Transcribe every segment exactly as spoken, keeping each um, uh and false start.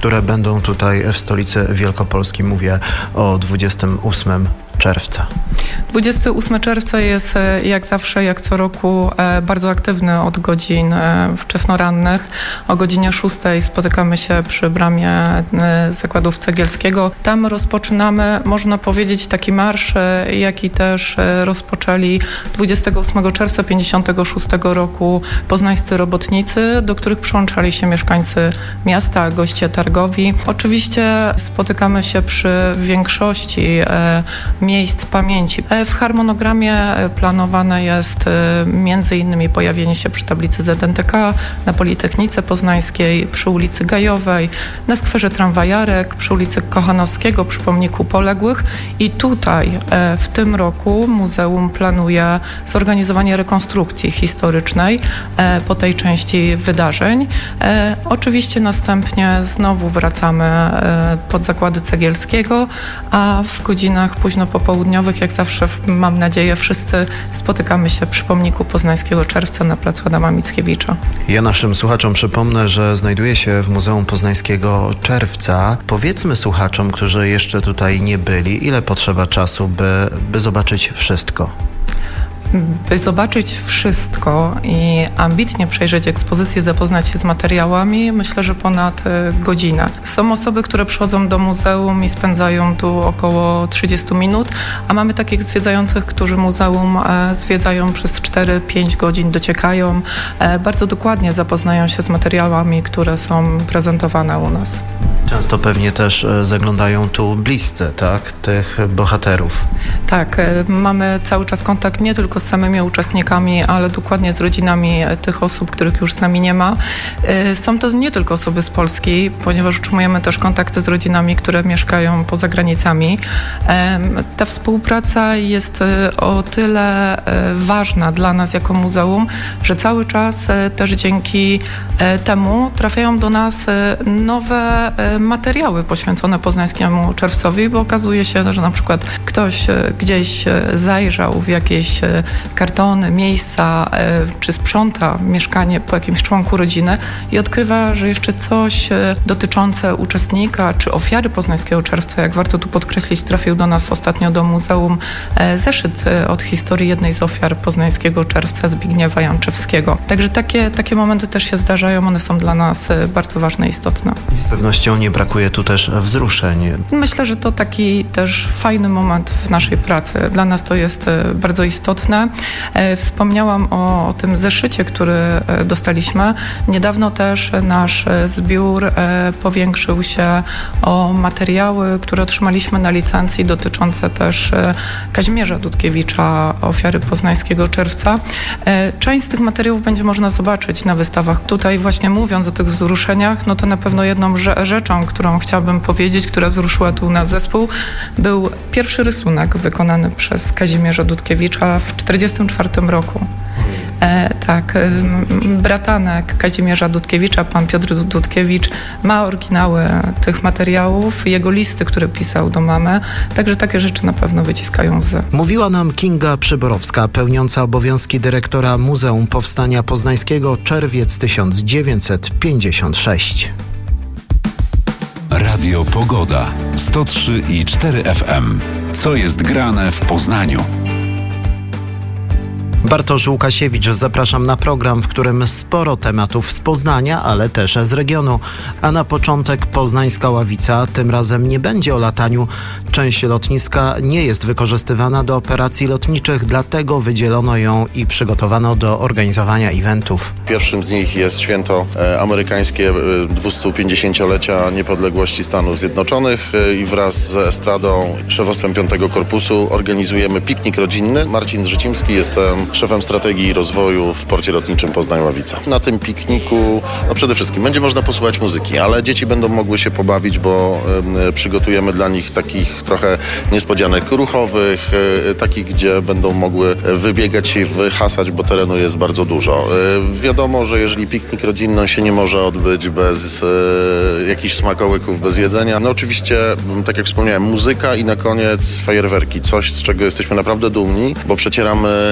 które będą tutaj w stolicy Wielkopolski. Mówię o dwudziestego ósmego czerwca. dwudziestego ósmego czerwca jest jak zawsze, jak co roku bardzo aktywny od godzin wczesnorannych. O godzinie szóstej spotykamy się przy bramie Zakładów Cegielskiego. Tam rozpoczynamy, można powiedzieć, taki marsz, jaki też rozpoczęli dwudziestego ósmego czerwca pięćdziesiątego szóstego roku poznańscy robotnicy, do których przyłączali się mieszkańcy miasta, goście targowi. Oczywiście spotykamy się przy większości miejsc pamięci. W harmonogramie planowane jest między innymi pojawienie się przy tablicy Z N T K, na Politechnice Poznańskiej, przy ulicy Gajowej, na skwerze Tramwajarek, przy ulicy Kochanowskiego, przy pomniku poległych i tutaj w tym roku muzeum planuje zorganizowanie rekonstrukcji historycznej po tej części wydarzeń. Oczywiście następnie znowu wracamy pod Zakłady Cegielskiego, a w godzinach późno popołudniowych, jak zawsze, mam nadzieję, wszyscy spotykamy się przy pomniku Poznańskiego Czerwca na placu Adama Mickiewicza. Ja naszym słuchaczom przypomnę, że znajduje się w Muzeum Poznańskiego Czerwca. Powiedzmy słuchaczom, którzy jeszcze tutaj nie byli, ile potrzeba czasu, by, by zobaczyć wszystko? By zobaczyć wszystko i ambitnie przejrzeć ekspozycję, zapoznać się z materiałami, myślę, że ponad godzinę. Są osoby, które przychodzą do muzeum i spędzają tu około trzydzieści minut, a mamy takich zwiedzających, którzy muzeum zwiedzają przez cztery pięć godzin, dociekają, bardzo dokładnie zapoznają się z materiałami, które są prezentowane u nas. Często pewnie też zaglądają tu bliscy, tak, tych bohaterów. Tak, mamy cały czas kontakt nie tylko z samymi uczestnikami, ale dokładnie z rodzinami tych osób, których już z nami nie ma. Są to nie tylko osoby z Polski, ponieważ utrzymujemy też kontakty z rodzinami, które mieszkają poza granicami. Ta współpraca jest o tyle ważna dla nas jako muzeum, że cały czas też dzięki temu trafiają do nas nowe materiały poświęcone Poznańskiemu Czerwcowi, bo okazuje się, że na przykład ktoś gdzieś zajrzał w jakieś kartony, miejsca, czy sprząta mieszkanie po jakimś członku rodziny i odkrywa, że jeszcze coś dotyczące uczestnika, czy ofiary Poznańskiego Czerwca, jak warto tu podkreślić, trafił do nas ostatnio do muzeum zeszyt od historii jednej z ofiar Poznańskiego Czerwca, Zbigniewa Janczewskiego. Także takie, takie momenty też się zdarzają, one są dla nas bardzo ważne i istotne. I z pewnością nie brakuje tu też wzruszeń. Myślę, że to taki też fajny moment w naszej pracy. Dla nas to jest bardzo istotne. Wspomniałam o, o tym zeszycie, który dostaliśmy. Niedawno też nasz zbiór powiększył się o materiały, które otrzymaliśmy na licencji dotyczące też Kazimierza Dudkiewicza, ofiary Poznańskiego Czerwca. Część z tych materiałów będzie można zobaczyć na wystawach. Tutaj właśnie mówiąc o tych wzruszeniach, no to na pewno jedną rzeczą, którą chciałabym powiedzieć, która wzruszyła tu nas zespół, był pierwszy rysunek wykonany przez Kazimierza Dudkiewicza w czterdziestym czwartym roku. E, tak, e, bratanek Kazimierza Dudkiewicza, pan Piotr Dudkiewicz, ma oryginały tych materiałów, jego listy, które pisał do mamy, także takie rzeczy na pewno wyciskają łzy. Mówiła nam Kinga Przyborowska, pełniąca obowiązki dyrektora Muzeum Powstania Poznańskiego, czerwiec tysiąc dziewięćset pięćdziesiąt sześć. Radio Pogoda sto trzy i cztery F M. Co jest grane w Poznaniu? Bartosz Łukasiewicz, zapraszam na program, w którym sporo tematów z Poznania, ale też z regionu. A na początek Poznańska Ławica. Tym razem nie będzie o lataniu. Część lotniska nie jest wykorzystywana do operacji lotniczych, dlatego wydzielono ją i przygotowano do organizowania eventów. Pierwszym z nich jest święto amerykańskie dwustupięćdziesięciolecia niepodległości Stanów Zjednoczonych i wraz z estradą, szefostwem piątego Korpusu organizujemy piknik rodzinny. Marcin Drzycimski, jestem szefem strategii i rozwoju w porcie lotniczym Poznań-Ławica. Na tym pikniku no przede wszystkim będzie można posłuchać muzyki, ale dzieci będą mogły się pobawić, bo y, przygotujemy dla nich takich trochę niespodzianek ruchowych, y, takich, gdzie będą mogły wybiegać się i wyhasać, bo terenu jest bardzo dużo. Y, wiadomo, że jeżeli piknik rodzinny się nie może odbyć bez y, jakichś smakołyków, bez jedzenia. No oczywiście, tak jak wspomniałem, muzyka i na koniec fajerwerki. Coś, z czego jesteśmy naprawdę dumni, bo przecieramy y,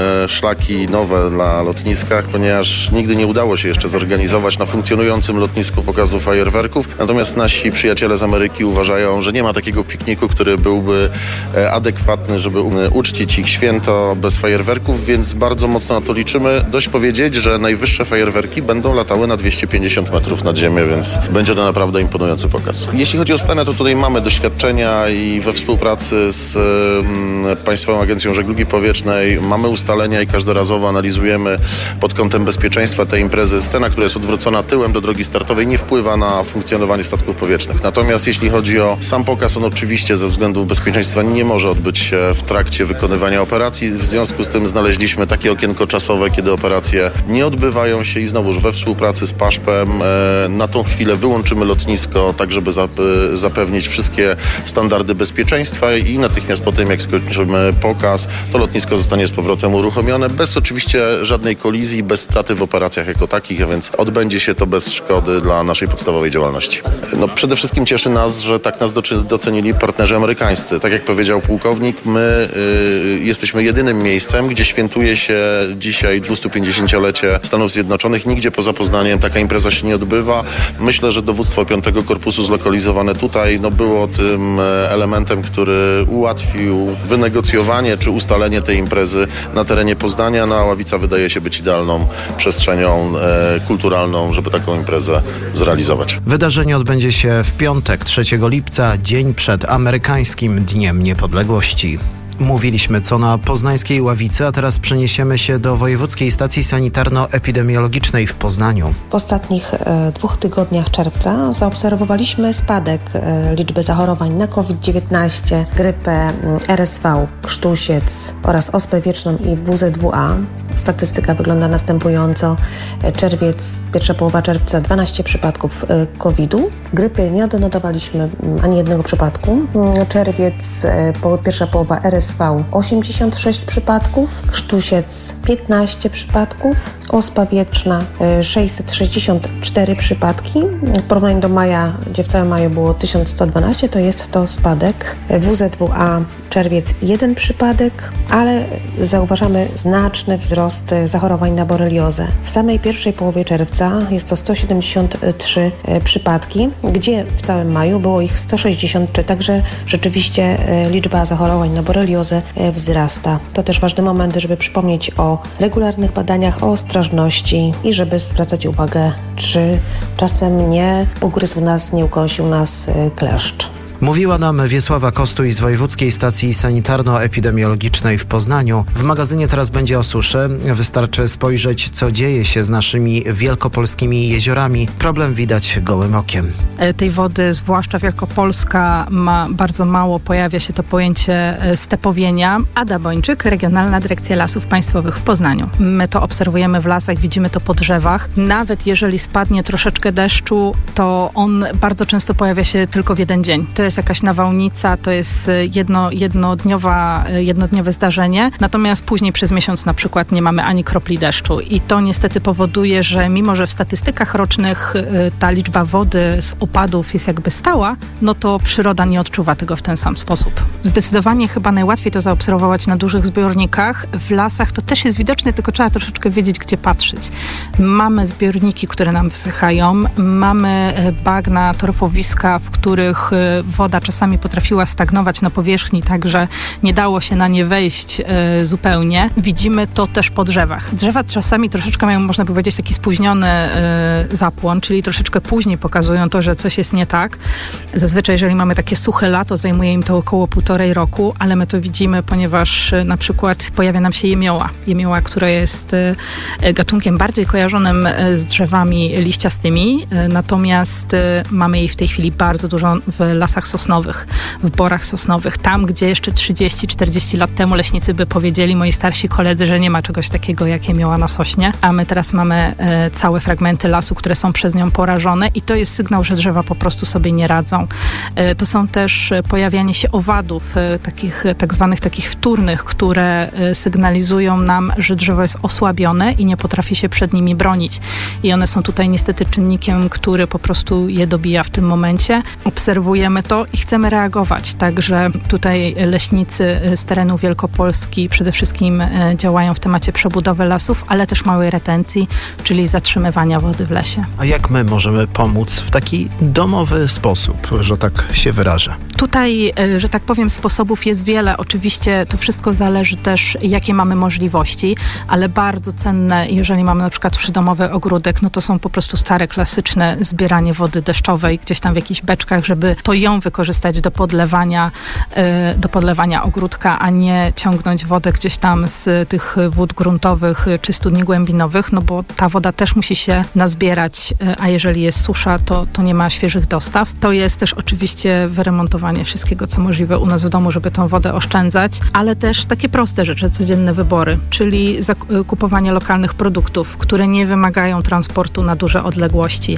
e, szlaki nowe dla lotniskach, ponieważ nigdy nie udało się jeszcze zorganizować na funkcjonującym lotnisku pokazu fajerwerków. Natomiast nasi przyjaciele z Ameryki uważają, że nie ma takiego pikniku, który byłby e, adekwatny, żeby uczcić ich święto bez fajerwerków, więc bardzo mocno na to liczymy. Dość powiedzieć, że najwyższe fajerwerki będą latały na dwieście pięćdziesiąt metrów nad ziemię, więc będzie to naprawdę imponujący pokaz. Jeśli chodzi o scenę, to tutaj mamy doświadczenia i we współpracy z um, Państwową Agencją Żeglugi Powietrznej mamy ustalenia i każdorazowo analizujemy pod kątem bezpieczeństwa tej imprezy. Scena, która jest odwrócona tyłem do drogi startowej, nie wpływa na funkcjonowanie statków powietrznych. Natomiast jeśli chodzi o sam pokaz, on oczywiście ze względów bezpieczeństwa nie może odbyć się w trakcie wykonywania operacji. W związku z tym znaleźliśmy takie okienko czasowe, kiedy operacje nie odbywają się i znowuż we współpracy z Paszpem e, na tą chwilę wyłączymy lotnisko, tak żeby zapewnić wszystkie standardy bezpieczeństwa i natychmiast po tym, jak skończymy pokaz, to lotnisko zostanie z powrotem uruchomione, bez oczywiście żadnej kolizji, bez straty w operacjach jako takich, a więc odbędzie się to bez szkody dla naszej podstawowej działalności. No, przede wszystkim cieszy nas, że tak nas docenili partnerzy amerykańscy. Tak jak powiedział pułkownik, my y, jesteśmy jedynym miejscem, gdzie świętuje się dzisiaj dwustupięćdziesięciolecie Stanów Zjednoczonych. Nigdzie poza Poznaniem taka impreza się nie odbywa. Myślę, że dowództwo piątego Korpusu zlokalizowane tutaj no, było tym elementem, który ułatwił wynegocjowanie czy ustalenie tej imprezy na terenie Poznania. No, a Ławica wydaje się być idealną przestrzenią e, kulturalną, żeby taką imprezę zrealizować. Wydarzenie odbędzie się w piątek, trzeciego lipca, dzień przed amerykańskim Dniem Niepodległości. Mówiliśmy co na poznańskiej Ławicy, a teraz przeniesiemy się do Wojewódzkiej Stacji Sanitarno-Epidemiologicznej w Poznaniu. W ostatnich e, dwóch tygodniach czerwca zaobserwowaliśmy spadek e, liczby zachorowań na kowid dziewiętnaście, grypę, R S V, krztusiec oraz ospę wieczną i W Z W A. Statystyka wygląda następująco. Czerwiec, pierwsza połowa czerwca dwanaście przypadków e, kowid-u. Grypy nie odnotowaliśmy ani jednego przypadku. Czerwiec, e, po, pierwsza połowa R S V osiemdziesiąt sześć przypadków, krztusiec piętnaście przypadków, ospa wieczna sześćset sześćdziesiąt cztery przypadki. W porównaniu do maja, gdzie w całym maju było tysiąc sto dwanaście, to jest to spadek. W Z W A czerwiec jeden przypadek, ale zauważamy znaczny wzrost zachorowań na boreliozę. W samej pierwszej połowie czerwca jest to sto siedemdziesiąt trzy przypadki, gdzie w całym maju było ich sto sześćdziesiąt trzy, także rzeczywiście liczba zachorowań na boreliozę wzrasta. To też ważny moment, żeby przypomnieć o regularnych badaniach, o ostrożności i żeby zwracać uwagę, czy czasem nie ugryzł nas, nie ukąsił nas kleszcz. Mówiła nam Wiesława Kostuj z Wojewódzkiej Stacji Sanitarno-Epidemiologicznej w Poznaniu. W magazynie teraz będzie o suszy. Wystarczy spojrzeć, co dzieje się z naszymi wielkopolskimi jeziorami. Problem widać gołym okiem. Tej wody, zwłaszcza Wielkopolska, ma bardzo mało. Pojawia się to pojęcie stepowienia. Ada Bończyk, Regionalna Dyrekcja Lasów Państwowych w Poznaniu. My to obserwujemy w lasach, widzimy to po drzewach. Nawet jeżeli spadnie troszeczkę deszczu, to on bardzo często pojawia się tylko w jeden dzień. To jest jakaś nawałnica, to jest jedno, jednodniowa, jednodniowe zdarzenie, natomiast później przez miesiąc na przykład nie mamy ani kropli deszczu i to niestety powoduje, że mimo, że w statystykach rocznych ta liczba wody z opadów jest jakby stała, no to przyroda nie odczuwa tego w ten sam sposób. Zdecydowanie chyba najłatwiej to zaobserwować na dużych zbiornikach. W lasach to też jest widoczne, tylko trzeba troszeczkę wiedzieć, gdzie patrzeć. Mamy zbiorniki, które nam wysychają, mamy bagna, torfowiska, w których woda czasami potrafiła stagnować na powierzchni, tak że nie dało się na nie wejść y, zupełnie. Widzimy to też po drzewach. Drzewa czasami troszeczkę mają, można by powiedzieć, taki spóźniony y, zapłon, czyli troszeczkę później pokazują to, że coś jest nie tak. Zazwyczaj, jeżeli mamy takie suche lato, zajmuje im to około półtorej roku, ale my to widzimy, ponieważ y, na przykład pojawia nam się jemioła. Jemioła, która jest y, gatunkiem bardziej kojarzonym y, z drzewami liściastymi, y, natomiast y, mamy jej w tej chwili bardzo dużo w lasach sosnowych, w borach sosnowych. Tam, gdzie jeszcze trzydzieści czterdzieści lat temu leśnicy by powiedzieli, moi starsi koledzy, że nie ma czegoś takiego, jak jemioła na sośnie, a my teraz mamy e, całe fragmenty lasu, które są przez nią porażone i to jest sygnał, że drzewa po prostu sobie nie radzą. E, to są też pojawianie się owadów, e, takich tak zwanych takich wtórnych, które e, sygnalizują nam, że drzewo jest osłabione i nie potrafi się przed nimi bronić. I one są tutaj niestety czynnikiem, który po prostu je dobija w tym momencie. Obserwujemy to to i chcemy reagować. Także tutaj leśnicy z terenu Wielkopolski przede wszystkim działają w temacie przebudowy lasów, ale też małej retencji, czyli zatrzymywania wody w lesie. A jak my możemy pomóc w taki domowy sposób, że tak się wyrażę? Tutaj, że tak powiem, sposobów jest wiele. Oczywiście to wszystko zależy też, jakie mamy możliwości, ale bardzo cenne, jeżeli mamy na przykład przydomowy ogródek, no to są po prostu stare, klasyczne zbieranie wody deszczowej gdzieś tam w jakichś beczkach, żeby to ją wykorzystać do podlewania, do podlewania ogródka, a nie ciągnąć wodę gdzieś tam z tych wód gruntowych czy studni głębinowych, no bo ta woda też musi się nazbierać, a jeżeli jest susza, to, to nie ma świeżych dostaw. To jest też oczywiście wyremontowanie wszystkiego, co możliwe u nas w domu, żeby tą wodę oszczędzać, ale też takie proste rzeczy, codzienne wybory, czyli kupowanie lokalnych produktów, które nie wymagają transportu na duże odległości.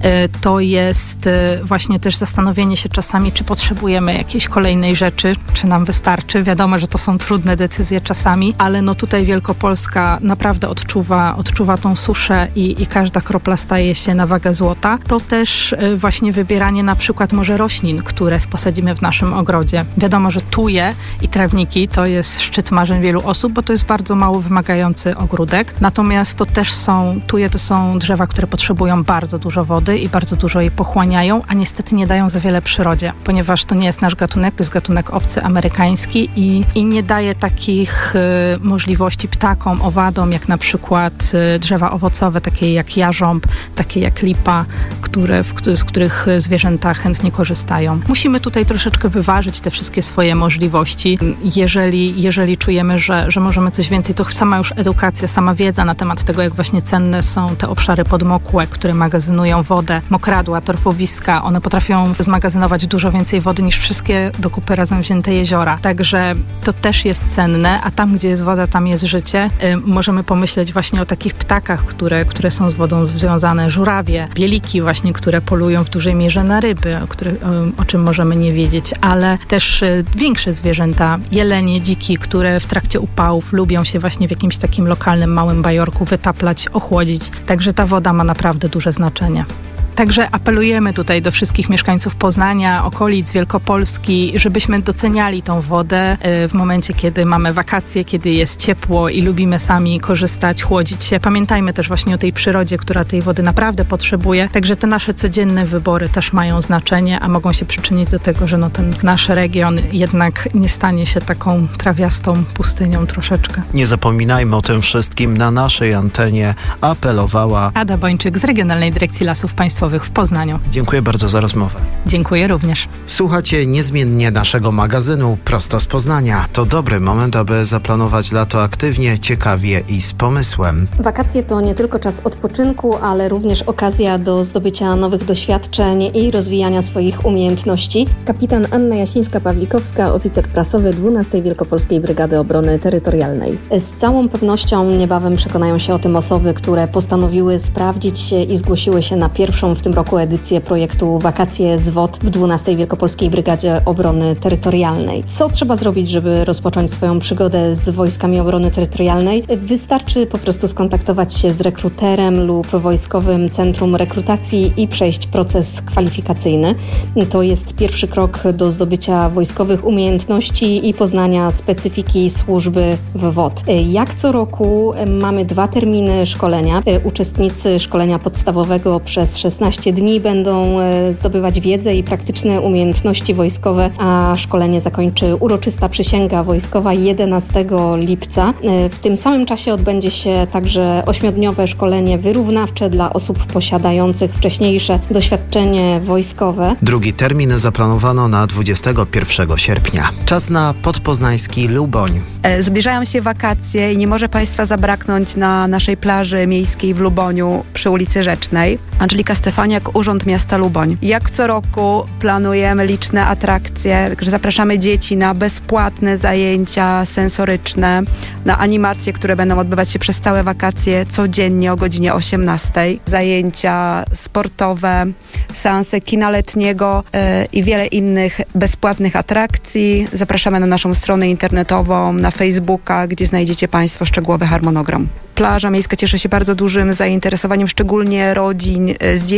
To jest właśnie też zastanowienie się czasami, czy potrzebujemy jakiejś kolejnej rzeczy, czy nam wystarczy. Wiadomo, że to są trudne decyzje czasami, ale no tutaj Wielkopolska naprawdę odczuwa, odczuwa tą suszę i, i każda kropla staje się na wagę złota. To też właśnie wybieranie na przykład może roślin, które posadzimy w naszym ogrodzie. Wiadomo, że tuje i trawniki to jest szczyt marzeń wielu osób, bo to jest bardzo mało wymagający ogródek. Natomiast to też są, tuje to są drzewa, które potrzebują bardzo dużo wody i bardzo dużo jej pochłaniają, a niestety nie dają za wiele przyrodzie, ponieważ to nie jest nasz gatunek, to jest gatunek obcy, amerykański i, i nie daje takich y, możliwości ptakom, owadom, jak na przykład y, drzewa owocowe, takie jak jarząb, takie jak lipa, które, w, z których zwierzęta chętnie korzystają. Musimy tutaj troszeczkę wyważyć te wszystkie swoje możliwości. Jeżeli, jeżeli czujemy, że, że możemy coś więcej, to sama już edukacja, sama wiedza na temat tego, jak właśnie cenne są te obszary podmokłe, które magazynują wodę, mokradła, torfowiska, one potrafią zmagazynować dużo więcej wody niż wszystkie do kupy razem wzięte jeziora. Także to też jest cenne, a tam, gdzie jest woda, tam jest życie. Yy, możemy pomyśleć właśnie o takich ptakach, które, które są z wodą związane, żurawie, bieliki właśnie, które polują w dużej mierze na ryby, o, który, o, o czym możemy nie wiedzieć, ale też yy, większe zwierzęta, jelenie, dziki, które w trakcie upałów lubią się właśnie w jakimś takim lokalnym, małym bajorku wytaplać, ochłodzić. Także ta woda ma naprawdę duże znaczenie. Także apelujemy tutaj do wszystkich mieszkańców Poznania, okolic Wielkopolski, żebyśmy doceniali tą wodę w momencie, kiedy mamy wakacje, kiedy jest ciepło i lubimy sami korzystać, chłodzić się. Pamiętajmy też właśnie o tej przyrodzie, która tej wody naprawdę potrzebuje. Także te nasze codzienne wybory też mają znaczenie, a mogą się przyczynić do tego, że no ten nasz region jednak nie stanie się taką trawiastą pustynią troszeczkę. Nie zapominajmy o tym wszystkim. Na naszej antenie apelowała Ada Bończyk z Regionalnej Dyrekcji Lasów Państwowych w Poznaniu. Dziękuję bardzo za rozmowę. Dziękuję również. Słuchacie niezmiennie naszego magazynu prosto z Poznania. To dobry moment, aby zaplanować lato aktywnie, ciekawie i z pomysłem. Wakacje to nie tylko czas odpoczynku, ale również okazja do zdobycia nowych doświadczeń i rozwijania swoich umiejętności. Kapitan Anna Jasińska-Pawlikowska, oficer prasowy dwunastej Wielkopolskiej Brygady Obrony Terytorialnej. Z całą pewnością niebawem przekonają się o tym osoby, które postanowiły sprawdzić się i zgłosiły się na pierwszą w tym roku edycję projektu Wakacje z W O T w dwunastej Wielkopolskiej Brygadzie Obrony Terytorialnej. Co trzeba zrobić, żeby rozpocząć swoją przygodę z Wojskami Obrony Terytorialnej? Wystarczy po prostu skontaktować się z rekruterem lub Wojskowym Centrum Rekrutacji i przejść proces kwalifikacyjny. To jest pierwszy krok do zdobycia wojskowych umiejętności i poznania specyfiki służby w W O T. Jak co roku mamy dwa terminy szkolenia. Uczestnicy szkolenia podstawowego przez szesnaście dni będą zdobywać wiedzę i praktyczne umiejętności wojskowe, a szkolenie zakończy uroczysta przysięga wojskowa jedenastego lipca. W tym samym czasie odbędzie się także ośmiodniowe szkolenie wyrównawcze dla osób posiadających wcześniejsze doświadczenie wojskowe. Drugi termin zaplanowano na dwudziestego pierwszego sierpnia. Czas na podpoznański Luboń. Zbliżają się wakacje i nie może Państwa zabraknąć na naszej plaży miejskiej w Luboniu przy ulicy Rzecznej. Angelika Stefaniak, Urząd Miasta Luboń. Jak co roku planujemy liczne atrakcje, także zapraszamy dzieci na bezpłatne zajęcia sensoryczne, na animacje, które będą odbywać się przez całe wakacje codziennie o godzinie osiemnastej. Zajęcia sportowe, seanse kina letniego yy, i wiele innych bezpłatnych atrakcji. Zapraszamy na naszą stronę internetową, na Facebooka, gdzie znajdziecie Państwo szczegółowy harmonogram. Plaża miejska cieszy się bardzo dużym zainteresowaniem, szczególnie rodzin z dziećmi.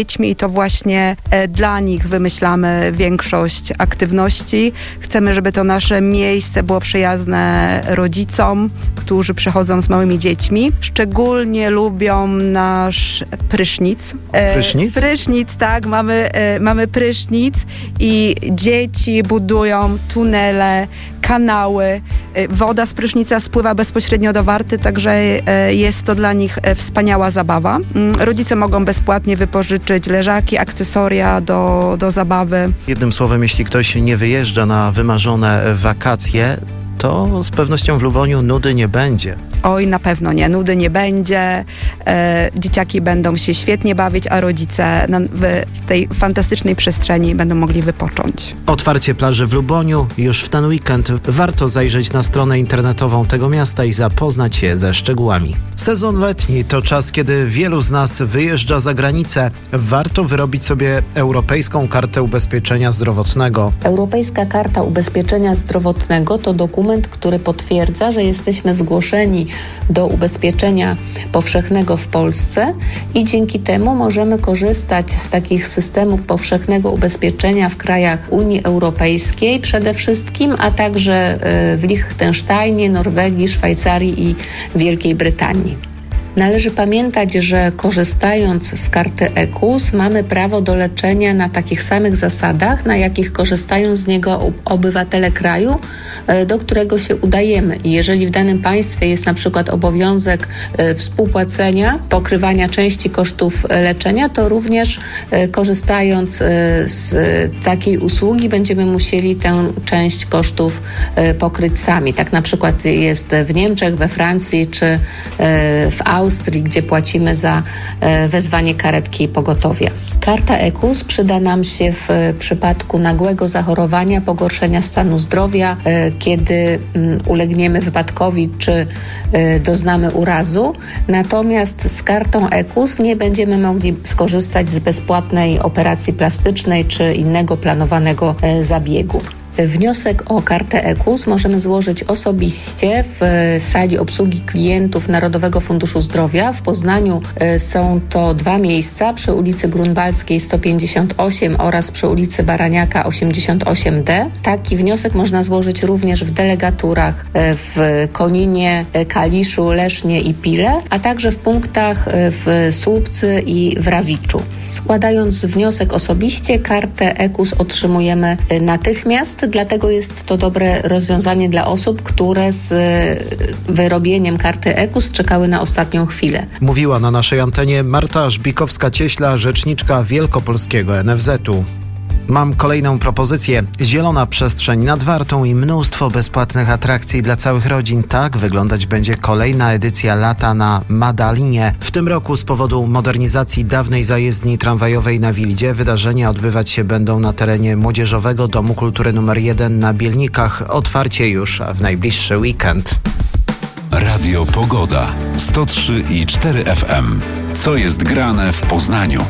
dziećmi i to właśnie dla nich wymyślamy większość aktywności. Chcemy, żeby to nasze miejsce było przyjazne rodzicom, którzy przychodzą z małymi dziećmi. Szczególnie lubią nasz prysznic. Prysznic? Prysznic, tak. Mamy, mamy prysznic i dzieci budują tunele, kanały. Woda z prysznica spływa bezpośrednio do warty, także jest to dla nich wspaniała zabawa. Rodzice mogą bezpłatnie wypożyczyć leżaki, akcesoria do, do zabawy. Jednym słowem, jeśli ktoś nie wyjeżdża na wymarzone wakacje, to z pewnością w Luboniu nudy nie będzie. Oj, na pewno nie. Nudy nie będzie. E, dzieciaki będą się świetnie bawić, a rodzice na, w tej fantastycznej przestrzeni będą mogli wypocząć. Otwarcie plaży w Luboniu już w ten weekend. Warto zajrzeć na stronę internetową tego miasta i zapoznać się ze szczegółami. Sezon letni to czas, kiedy wielu z nas wyjeżdża za granicę. Warto wyrobić sobie Europejską Kartę Ubezpieczenia Zdrowotnego. Europejska Karta Ubezpieczenia Zdrowotnego to dokument, który potwierdza, że jesteśmy zgłoszeni do ubezpieczenia powszechnego w Polsce i dzięki temu możemy korzystać z takich systemów powszechnego ubezpieczenia w krajach Unii Europejskiej przede wszystkim, a także w Liechtensteinie, Norwegii, Szwajcarii i Wielkiej Brytanii. Należy pamiętać, że korzystając z karty E K U S mamy prawo do leczenia na takich samych zasadach, na jakich korzystają z niego obywatele kraju, do którego się udajemy. I jeżeli w danym państwie jest na przykład obowiązek współpłacenia, pokrywania części kosztów leczenia, to również korzystając z takiej usługi będziemy musieli tę część kosztów pokryć sami. Tak na przykład jest w Niemczech, we Francji czy w Austrii, Austrii, gdzie płacimy za wezwanie karetki i pogotowia. Karta E K U S przyda nam się w przypadku nagłego zachorowania, pogorszenia stanu zdrowia, kiedy ulegniemy wypadkowi czy doznamy urazu. Natomiast z kartą E K U S nie będziemy mogli skorzystać z bezpłatnej operacji plastycznej czy innego planowanego zabiegu. Wniosek o kartę E K U S możemy złożyć osobiście w sali obsługi klientów Narodowego Funduszu Zdrowia. W Poznaniu są to dwa miejsca, przy ulicy Grunwaldzkiej sto pięćdziesiąt osiem oraz przy ulicy Baraniaka osiemdziesiąt osiem D. Taki wniosek można złożyć również w delegaturach w Koninie, Kaliszu, Lesznie i Pile, a także w punktach w Słupcy i w Rawiczu. Składając wniosek osobiście, kartę E K U S otrzymujemy natychmiast. Dlatego jest to dobre rozwiązanie dla osób, które z wyrobieniem karty E K U S czekały na ostatnią chwilę. Mówiła na naszej antenie Marta Żbikowska-Cieśla, rzeczniczka Wielkopolskiego N F Z u. Mam kolejną propozycję. Zielona przestrzeń nad Wartą i mnóstwo bezpłatnych atrakcji dla całych rodzin. Tak wyglądać będzie kolejna edycja Lata na Madalinie. W tym roku z powodu modernizacji dawnej zajezdni tramwajowej na Wildzie wydarzenia odbywać się będą na terenie Młodzieżowego Domu Kultury nr jeden na Bielnikach. Otwarcie już w najbliższy weekend. Radio Pogoda sto trzy i cztery F M. Co jest grane w Poznaniu?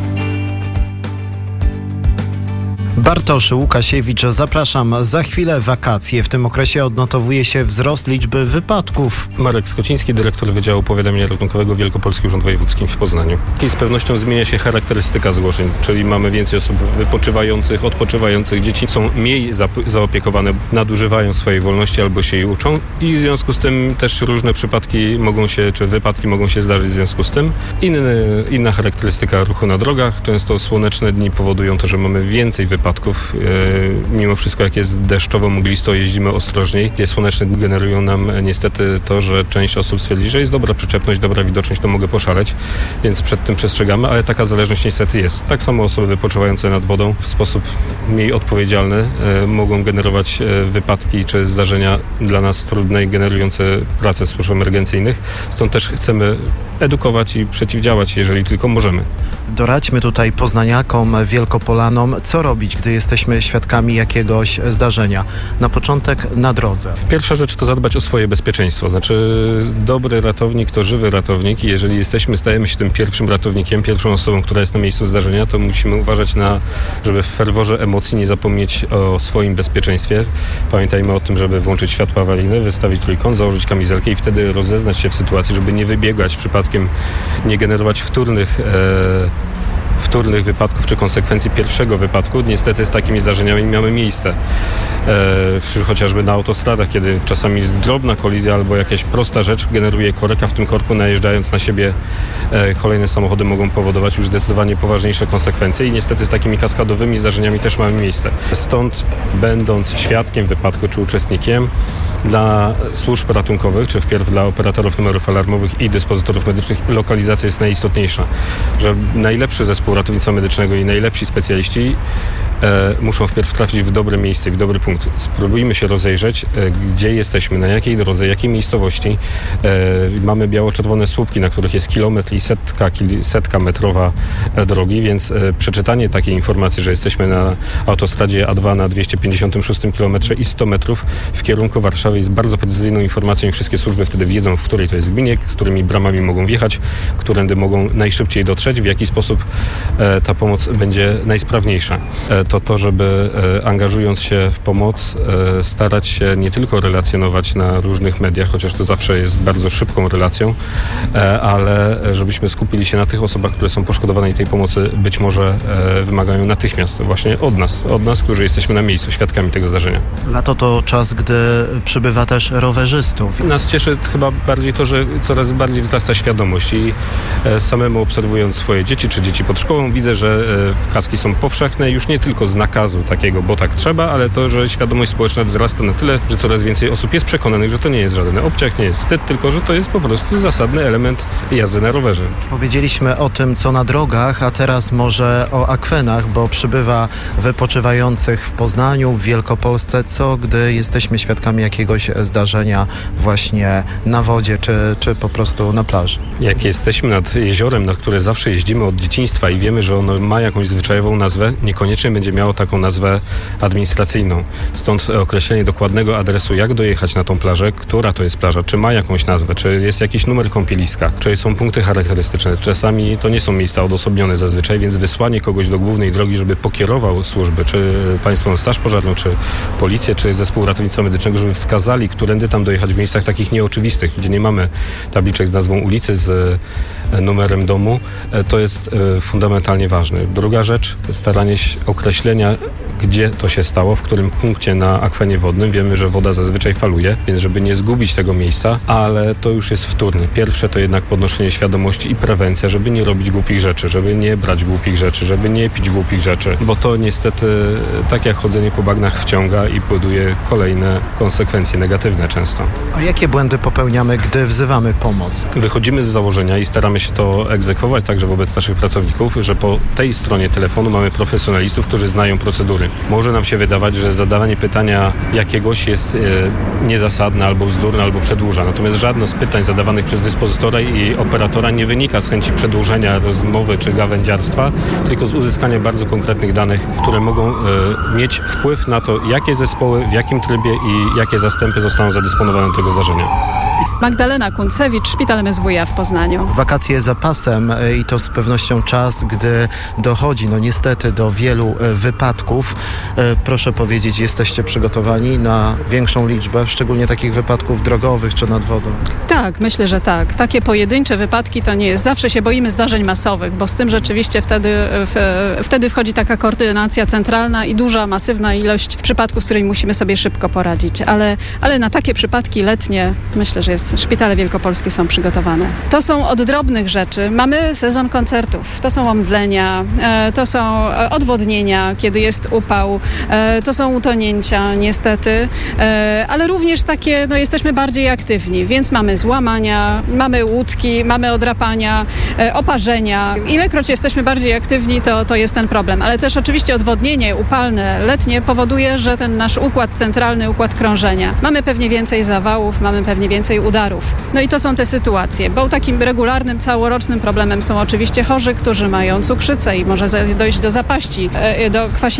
Bartosz Łukasiewicz, zapraszam. Za chwilę wakacje. W tym okresie odnotowuje się wzrost liczby wypadków. Marek Skociński, dyrektor Wydziału Powiadamiania Ratunkowego Wielkopolski Urząd Wojewódzki w Poznaniu. I z pewnością zmienia się charakterystyka zgłoszeń, czyli mamy więcej osób wypoczywających, odpoczywających. Dzieci są mniej zap- zaopiekowane, nadużywają swojej wolności albo się jej uczą i w związku z tym też różne przypadki mogą się, czy wypadki mogą się zdarzyć w związku z tym. Inny, inna charakterystyka ruchu na drogach. Często słoneczne dni powodują to, że mamy więcej wypadków. Wypadków. Mimo wszystko, jak jest deszczowo, mglisto, jeździmy ostrożniej. Jest słoneczne, generują nam niestety to, że część osób stwierdzi, że jest dobra przyczepność, dobra widoczność, to mogę poszaleć, więc przed tym przestrzegamy, ale taka zależność niestety jest. Tak samo osoby wypoczywające nad wodą w sposób mniej odpowiedzialny e, mogą generować e, wypadki czy zdarzenia dla nas trudne i generujące pracę służb emergencyjnych. Stąd też chcemy edukować i przeciwdziałać, jeżeli tylko możemy. Doradźmy tutaj poznaniakom, wielkopolanom, co robić, gdy jesteśmy świadkami jakiegoś zdarzenia. Na początek na drodze. Pierwsza rzecz to zadbać o swoje bezpieczeństwo. Znaczy dobry ratownik to żywy ratownik i jeżeli jesteśmy, stajemy się tym pierwszym ratownikiem, pierwszą osobą, która jest na miejscu zdarzenia, to musimy uważać na, żeby w ferworze emocji nie zapomnieć o swoim bezpieczeństwie. Pamiętajmy o tym, żeby włączyć światła awaryjne, wystawić trójkąt, założyć kamizelkę i wtedy rozeznać się w sytuacji, żeby nie wybiegać przypadkiem, nie generować wtórnych e, wtórnych wypadków czy konsekwencji pierwszego wypadku. Niestety z takimi zdarzeniami miały miejsce. E, chociażby na autostradach, kiedy czasami jest drobna kolizja albo jakaś prosta rzecz generuje korek, a w tym korku najeżdżając na siebie e, kolejne samochody mogą powodować już zdecydowanie poważniejsze konsekwencje i niestety z takimi kaskadowymi zdarzeniami też mamy miejsce. Stąd będąc świadkiem wypadku czy uczestnikiem, dla służb ratunkowych, czy wpierw dla operatorów numerów alarmowych i dyspozytorów medycznych lokalizacja jest najistotniejsza, że najlepszy zespół ratownictwa medycznego i najlepsi specjaliści e, muszą wpierw trafić w dobre miejsce, w dobry punkt. Spróbujmy się rozejrzeć, e, gdzie jesteśmy, na jakiej drodze, jakiej miejscowości. E, mamy biało-czerwone słupki, na których jest kilometr i setka, kil, setka metrowa e, drogi, więc e, przeczytanie takiej informacji, że jesteśmy na autostradzie A dwa na dwieście pięćdziesiątym szóstym kilometrze i sto metrów w kierunku Warszawy jest bardzo precyzyjną informacją i wszystkie służby wtedy wiedzą, w której to jest gminie, którymi bramami mogą wjechać, którędy mogą najszybciej dotrzeć, w jaki sposób e, ta pomoc będzie najsprawniejsza. E, to to, żeby e, angażując się w pomoc e, starać się nie tylko relacjonować na różnych mediach, chociaż to zawsze jest bardzo szybką relacją, e, ale żebyśmy skupili się na tych osobach, które są poszkodowane i tej pomocy być może e, wymagają natychmiast właśnie od nas, od nas, którzy jesteśmy na miejscu, świadkami tego zdarzenia. Lato to czas, gdy przybywa też rowerzystów. Nas cieszy chyba bardziej to, że coraz bardziej wzrasta świadomość i e, samemu obserwując swoje dzieci czy dzieci pod szkołą widzę, że e, kaski są powszechne już nie tylko z nakazu takiego, bo tak trzeba, ale to, że świadomość społeczna wzrasta na tyle, że coraz więcej osób jest przekonanych, że to nie jest żaden obciach, nie jest wstyd, tylko że to jest po prostu zasadny element jazdy na rowerze. Powiedzieliśmy o tym, co na drogach, a teraz może o akwenach, bo przybywa wypoczywających w Poznaniu, w Wielkopolsce, co gdy jesteśmy świadkami jakiegoś zdarzenia właśnie na wodzie, czy, czy po prostu na plaży. Jak jesteśmy nad jeziorem, na które zawsze jeździmy od dzieciństwa i wiemy, że ono ma jakąś zwyczajową nazwę, niekoniecznie będzie miało taką nazwę administracyjną. Stąd określenie dokładnego adresu, jak dojechać na tą plażę, która to jest plaża, czy ma jakąś nazwę, czy jest jakiś numer kąpieliska, czy są punkty charakterystyczne. Czasami to nie są miejsca odosobnione zazwyczaj, więc wysłanie kogoś do głównej drogi, żeby pokierował służby, czy Państwową Straż Pożarną, czy Policję, czy Zespół Ratownictwa Medycznego, żeby wskazali, którędy tam dojechać w miejscach takich nieoczywistych, gdzie nie mamy tabliczek z nazwą ulicy, z numerem domu, to jest fundamentalnie ważne. Druga rzecz, staranie się określenia, gdzie to się stało, w którym punkcie na akwenie wodnym. Wiemy, że woda zazwyczaj faluje, więc żeby nie zgubić tego miejsca, ale to już jest wtórne. Pierwsze to jednak podnoszenie świadomości i prewencja, żeby nie robić głupich rzeczy, żeby nie brać głupich rzeczy, żeby nie pić głupich rzeczy, bo to niestety tak jak chodzenie po bagnach wciąga i powoduje kolejne konsekwencje negatywne często. A jakie błędy popełniamy, gdy wzywamy pomoc? Wychodzimy z założenia i staramy się to egzekwować także wobec naszych pracowników, że po tej stronie telefonu mamy profesjonalistów, którzy znają procedury. Może nam się wydawać, że zadawanie pytania jakiegoś jest e, niezasadne, albo bzdurne, albo przedłuża. Natomiast żadne z pytań zadawanych przez dyspozytora i operatora nie wynika z chęci przedłużenia rozmowy czy gawędziarstwa, tylko z uzyskania bardzo konkretnych danych, które mogą e, mieć wpływ na to, jakie zespoły, w jakim trybie i jakie zastępy zostaną zadysponowane do tego zdarzenia. Magdalena Kuncewicz, Szpital M S W iA w Poznaniu. Wakacje za pasem i to z pewnością czas, gdy dochodzi no niestety do wielu wypadków. Proszę powiedzieć, jesteście przygotowani na większą liczbę, szczególnie takich wypadków drogowych czy nad wodą? Tak, myślę, że tak. Takie pojedyncze wypadki to nie jest. Zawsze się boimy zdarzeń masowych, bo z tym rzeczywiście wtedy, w, wtedy wchodzi taka koordynacja centralna i duża, masywna ilość przypadków, z którymi musimy sobie szybko poradzić. Ale, ale na takie przypadki letnie myślę, że jest, szpitale wielkopolskie są przygotowane. To są od drobnych rzeczy. Mamy sezon koncertów. To są omdlenia, to są odwodnienia, kiedy jest upał, to są utonięcia niestety, ale również takie, no jesteśmy bardziej aktywni, więc mamy złamania, mamy łódki, mamy odrapania, oparzenia. Ilekroć jesteśmy bardziej aktywni, to, to jest ten problem. Ale też oczywiście odwodnienie upalne, letnie powoduje, że ten nasz układ centralny, układ krążenia. Mamy pewnie więcej zawałów, mamy pewnie więcej udarów. No i to są te sytuacje, bo takim regularnym, całorocznym problemem są oczywiście chorzy, którzy mają cukrzycę i może dojść do zapaści, do kwasicy cukrzycy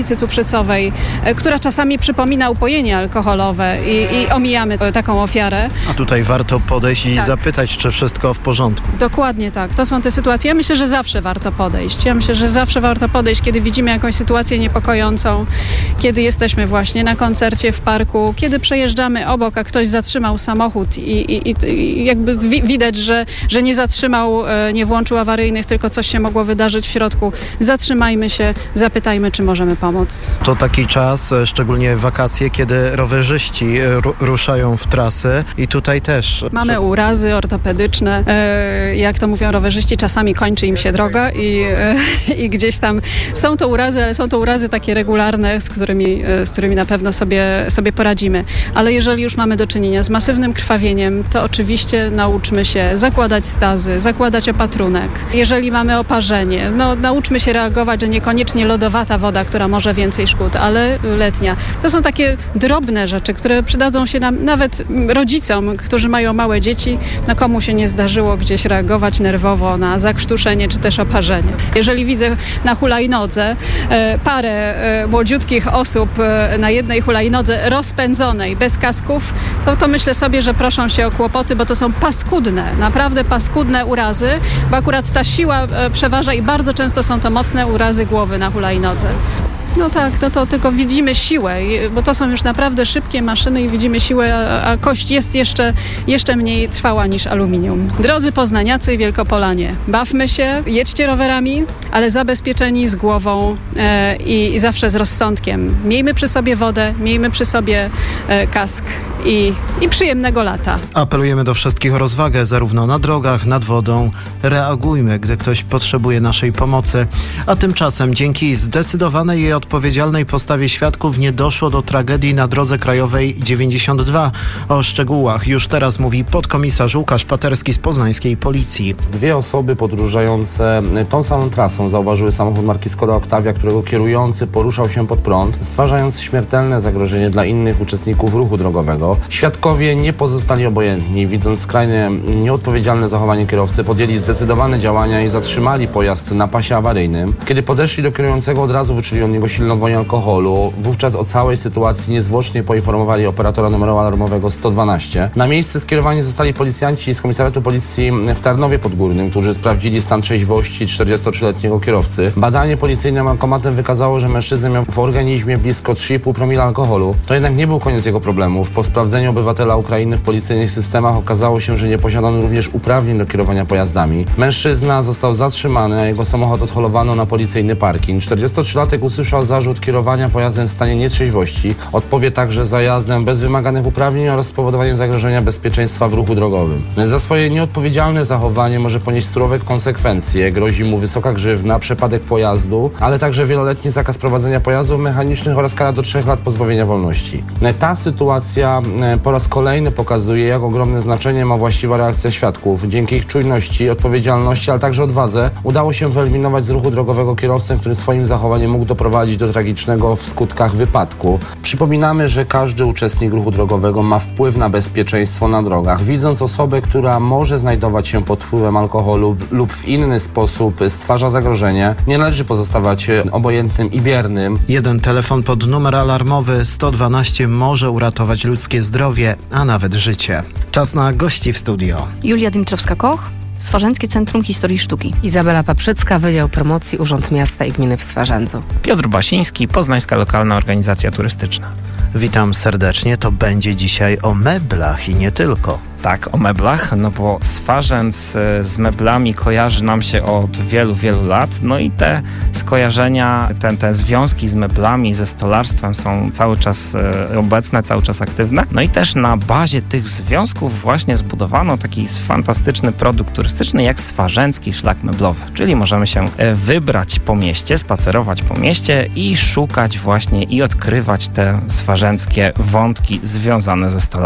cukrzycowej, która czasami przypomina upojenie alkoholowe i, i omijamy taką ofiarę. A tutaj warto podejść i tak. zapytać, czy wszystko w porządku. Dokładnie tak. To są te sytuacje. Ja myślę, że zawsze warto podejść. Ja myślę, że zawsze warto podejść, kiedy widzimy jakąś sytuację niepokojącą, kiedy jesteśmy właśnie na koncercie w parku, kiedy przejeżdżamy obok, a ktoś zatrzymał samochód i, i, i jakby wi- widać, że, że nie zatrzymał, nie włączył awaryjnych, tylko coś się mogło wydarzyć w środku. Zatrzymajmy się, zapytajmy, czy możemy pomóc. To taki czas, szczególnie wakacje, kiedy rowerzyści ru- ruszają w trasy i tutaj też... Mamy urazy ortopedyczne. Jak to mówią rowerzyści, czasami kończy im się droga i, i gdzieś tam są to urazy, ale są to urazy takie regularne, z którymi, z którymi na pewno sobie, sobie poradzimy. Ale jeżeli już mamy do czynienia z masywnym krwawieniem, to oczywiście nauczmy się zakładać stazy, zakładać opatrunek. Jeżeli mamy oparzenie, no nauczmy się reagować, że niekoniecznie lodowata woda, która może więcej szkód, ale letnia. To są takie drobne rzeczy, które przydadzą się nam nawet rodzicom, którzy mają małe dzieci. No komu się nie zdarzyło gdzieś reagować nerwowo na zakrztuszenie czy też oparzenie. Jeżeli widzę na hulajnodze e, parę e, młodziutkich osób e, na jednej hulajnodze rozpędzonej, bez kasków, to, to myślę sobie, że proszą się o kłopoty, bo to są paskudne, naprawdę paskudne urazy, bo akurat ta siła e, przeważa i bardzo często są to mocne urazy głowy na hulajnodze. No tak, no to tylko widzimy siłę, bo to są już naprawdę szybkie maszyny i widzimy siłę, a, a kość jest jeszcze, jeszcze mniej trwała niż aluminium. Drodzy poznaniacy i wielkopolanie, bawmy się, jedźcie rowerami, ale zabezpieczeni z głową e, i, i zawsze z rozsądkiem. Miejmy przy sobie wodę, miejmy przy sobie e, kask i, i przyjemnego lata. Apelujemy do wszystkich o rozwagę, zarówno na drogach, nad wodą. Reagujmy, gdy ktoś potrzebuje naszej pomocy. A tymczasem dzięki zdecydowanej i odpowiedzialnej postawie świadków nie doszło do tragedii na drodze krajowej dziewięćdziesiąt dwa. O szczegółach już teraz mówi podkomisarz Łukasz Paterski z poznańskiej policji. Dwie osoby podróżujące tą samą trasą zauważyły samochód marki Skoda Octavia, którego kierujący poruszał się pod prąd, stwarzając śmiertelne zagrożenie dla innych uczestników ruchu drogowego. Świadkowie nie pozostali obojętni. Widząc skrajnie nieodpowiedzialne zachowanie kierowcy, podjęli zdecydowane działania i zatrzymali pojazd na pasie awaryjnym. Kiedy podeszli do kierującego, od razu wyczuli od niego silną woń alkoholu. Wówczas o całej sytuacji niezwłocznie poinformowali operatora numeru alarmowego sto dwanaście. Na miejsce skierowani zostali policjanci z Komisariatu Policji w Tarnowie Podgórnym, którzy sprawdzili stan trzeźwości czterdziestotrzyletniego kierowcy. Badanie policyjnym alkomatem wykazało, że mężczyzna miał w organizmie blisko trzy i pół promila alkoholu. To jednak nie był koniec jego problemów. Po sprawdzeniu obywatela Ukrainy w policyjnych systemach okazało się, że nie posiada on również uprawnień do kierowania pojazdami. Mężczyzna został zatrzymany, a jego samochód odholowano na policyjny parking. czterdziestotrzylatek usłyszał zarzut kierowania pojazdem w stanie nietrzeźwości. Odpowie także za jazdę bez wymaganych uprawnień oraz spowodowanie zagrożenia bezpieczeństwa w ruchu drogowym. Za swoje nieodpowiedzialne zachowanie może ponieść surowe konsekwencje. Grozi mu wysoka grzywna, przepadek pojazdu, ale także wieloletni zakaz prowadzenia pojazdów mechanicznych oraz kara do trzech lat pozbawienia wolności. Ta sytuacja po raz kolejny pokazuje, jak ogromne znaczenie ma właściwa reakcja świadków. Dzięki ich czujności, odpowiedzialności, ale także odwadze udało się wyeliminować z ruchu drogowego kierowcę, który swoim zachowaniem mógł doprowadzić do tragicznego w skutkach wypadku. Przypominamy, że każdy uczestnik ruchu drogowego ma wpływ na bezpieczeństwo na drogach. Widząc osobę, która może znajdować się pod wpływem alkoholu lub w inny sposób stwarza zagrożenie, nie należy pozostawać obojętnym i biernym. Jeden telefon pod numer alarmowy sto dwanaście może uratować ludzkie zdrowie, a nawet życie. Czas na gości w studio. Julia Dimitrowska-Koch, Swarzędzkie Centrum Historii Sztuki. Izabela Paprzycka, Wydział Promocji, Urząd Miasta i Gminy w Swarzędzu. Piotr Basiński, Poznańska Lokalna Organizacja Turystyczna. Witam serdecznie. To będzie dzisiaj o meblach i nie tylko. Tak, o meblach, no bo Swarzędz z meblami kojarzy nam się od wielu, wielu lat. No i te skojarzenia, te, te związki z meblami, ze stolarstwem są cały czas obecne, cały czas aktywne. No i też na bazie tych związków właśnie zbudowano taki fantastyczny produkt turystyczny jak Swarzędzki Szlak Meblowy. Czyli możemy się wybrać po mieście, spacerować po mieście i szukać właśnie i odkrywać te swarzędzkie wątki związane ze stolarstwem.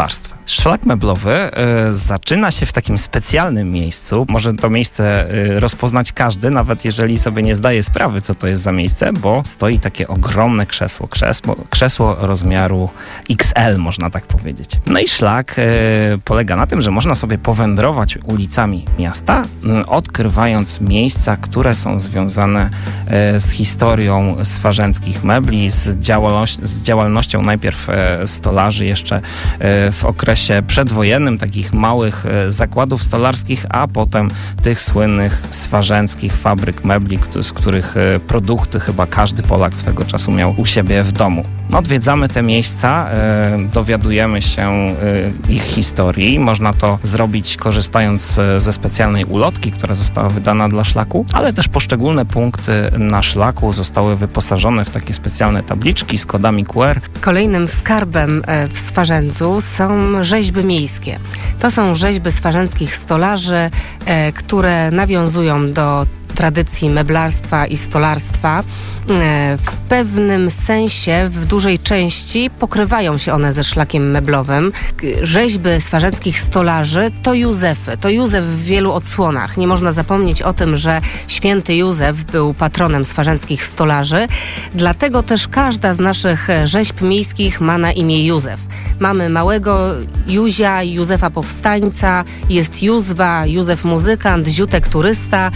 Szlak meblowy y, zaczyna się w takim specjalnym miejscu. Może to miejsce y, rozpoznać każdy, nawet jeżeli sobie nie zdaje sprawy, co to jest za miejsce, bo stoi takie ogromne krzesło. Krzesło, krzesło rozmiaru X L, można tak powiedzieć. No i szlak y, polega na tym, że można sobie powędrować ulicami miasta, y, odkrywając miejsca, które są związane y, z historią swarzeńskich mebli, z, działalność, z działalnością najpierw y, stolarzy jeszcze y, w okresie przedwojennym, takich małych e, zakładów stolarskich, a potem tych słynnych swarzeńskich fabryk mebli, z których e, produkty chyba każdy Polak swego czasu miał u siebie w domu. Odwiedzamy te miejsca, e, dowiadujemy się e, ich historii. Można to zrobić korzystając ze specjalnej ulotki, która została wydana dla szlaku, ale też poszczególne punkty na szlaku zostały wyposażone w takie specjalne tabliczki z kodami Q R. Kolejnym skarbem w Swarzędzu są rzeźby miejskie. To są rzeźby swarzędzkich stolarzy, e, które nawiązują do tradycji meblarstwa i stolarstwa. W pewnym sensie, w dużej części pokrywają się one ze szlakiem meblowym. Rzeźby swarzędzkich stolarzy to Józefy. To Józef w wielu odsłonach. Nie można zapomnieć o tym, że święty Józef był patronem swarzędzkich stolarzy. Dlatego też każda z naszych rzeźb miejskich ma na imię Józef. Mamy małego Józia, Józefa Powstańca, jest Józwa, Józef muzykant, Ziutek turysta.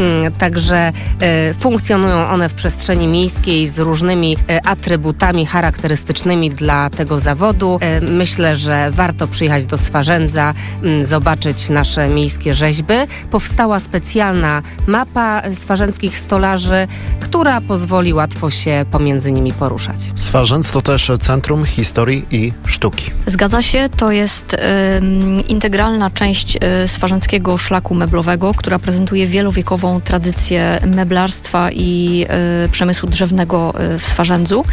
Także e, funkcjonują one w przestrzeni miejskiej z różnymi e, atrybutami charakterystycznymi dla tego zawodu. E, myślę, że warto przyjechać do Swarzędza, m, zobaczyć nasze miejskie rzeźby. Powstała specjalna mapa swarzędzkich stolarzy, która pozwoli łatwo się pomiędzy nimi poruszać. Swarzędz to też Centrum Historii i Sztuki. Zgadza się, to jest y, integralna część y, swarzędzkiego szlaku meblowego, która prezentuje wielowiekową tradycję meblarstwa i y, przemysłu drzewnego y, w Swarzędzu.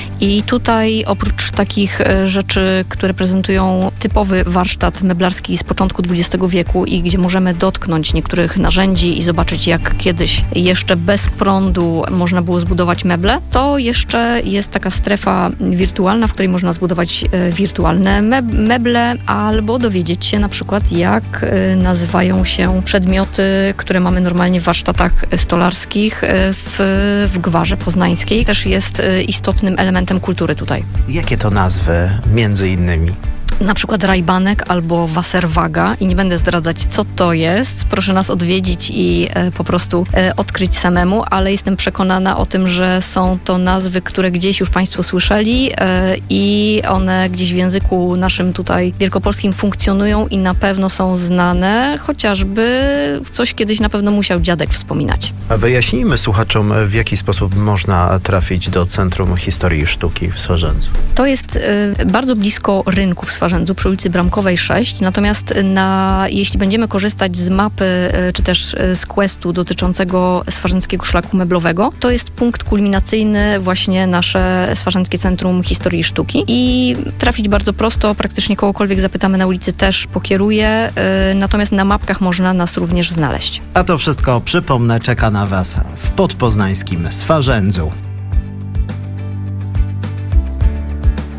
I tutaj oprócz takich y, rzeczy, które prezentują typowy warsztat meblarski z początku dwudziestego wieku i gdzie możemy dotknąć niektórych narzędzi i zobaczyć, jak kiedyś jeszcze bez prądu można było zbudować meble, to jeszcze jest taka strefa wirtualna, w której można zbudować y, wirtualne meb- meble albo dowiedzieć się na przykład, jak y, nazywają się przedmioty, które mamy normalnie w warsztatach stolarskich w, w Gwarze Poznańskiej. Też jest istotnym elementem kultury tutaj. Jakie to nazwy między innymi? Na przykład rajbanek albo waserwaga i nie będę zdradzać, co to jest. Proszę nas odwiedzić i e, po prostu e, odkryć samemu, ale jestem przekonana o tym, że są to nazwy, które gdzieś już Państwo słyszeli e, i one gdzieś w języku naszym tutaj wielkopolskim funkcjonują i na pewno są znane, chociażby coś kiedyś na pewno musiał dziadek wspominać. A wyjaśnijmy słuchaczom, w jaki sposób można trafić do Centrum Historii i Sztuki w Swarzędzu. To jest e, bardzo blisko rynku w Swarzędzu, przy ulicy Bramkowej sześć, natomiast na, jeśli będziemy korzystać z mapy czy też z questu dotyczącego Swarzędzkiego Szlaku Meblowego, to jest punkt kulminacyjny właśnie nasze Swarzędzkie Centrum Historii i Sztuki i trafić bardzo prosto, praktycznie kogokolwiek zapytamy na ulicy też pokieruje, natomiast na mapkach można nas również znaleźć. A to wszystko, przypomnę, czeka na Was w podpoznańskim Swarzędzu.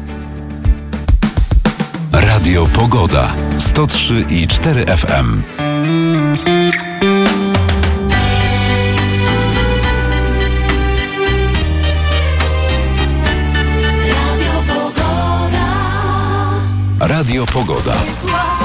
Radio Pogoda sto trzy i cztery F M.